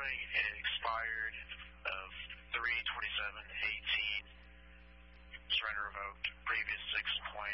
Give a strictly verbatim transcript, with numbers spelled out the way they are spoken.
showing it expired of three twenty-seven eighteen. Surrender revoked. Previous six point